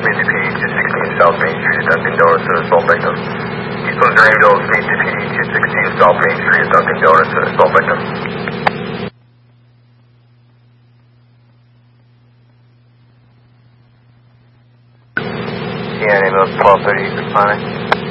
BCP 216 South Main Street, Dunkin' Donuts, assault victim. Eastland Durango, BCP 216 South Main Street, Dunkin' Donuts, assault victim. Yeah, name of 1230 responding.